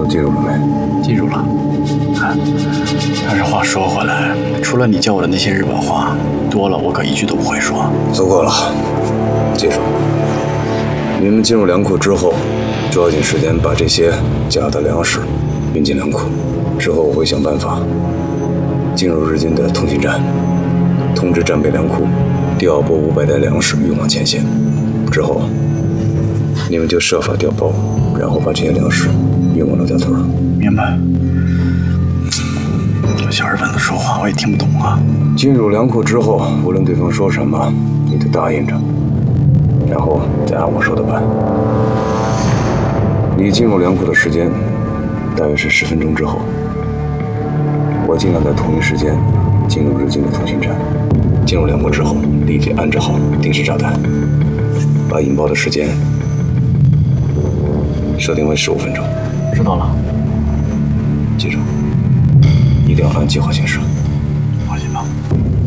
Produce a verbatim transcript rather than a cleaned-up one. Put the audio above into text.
记住了没？ 记住了。哎，但是话说回来，除了你教我的那些日本话，多了我可一句都不会说。 足够了，记住，你们进入粮库之后，抓紧时间把这些假的粮食运进粮库。之后我会想办法进入日军的通信站，通知战备粮库调拨五百袋粮食运往前线。之后，你们就设法调包，然后把这些粮食运往陆家屯。 明白。小日本子说话我也听不懂啊。 进入粮库之后，无论对方说什么，你都答应着，然后再按我说的办。你进入粮库的时间大约是十分钟之后，我尽量在同一时间进入日军的通讯站。进入粮库之后，立即安置好定时炸弹，把引爆的时间设定为十五分钟。 知道了。 记住，一定要按计划行事。 放心吧。